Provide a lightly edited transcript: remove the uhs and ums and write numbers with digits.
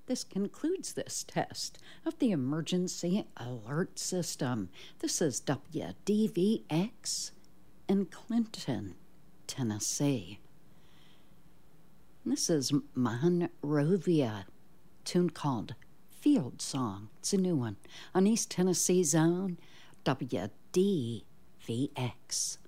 This concludes this test of the emergency alert system. This is WDVX in Clinton, Tennessee. This is Monrovia, tune called Field Song. It's a new one on East Tennessee Zone, WDVX.